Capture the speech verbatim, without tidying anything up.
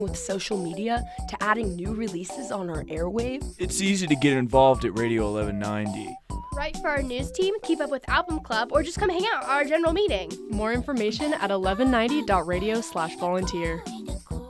with social media to adding new releases on our airwave. It's easy to get involved at Radio eleven ninety. Write for our news team, keep up with Album Club, or just come hang out at our general meeting. More information at eleven ninety dot radio slash volunteer.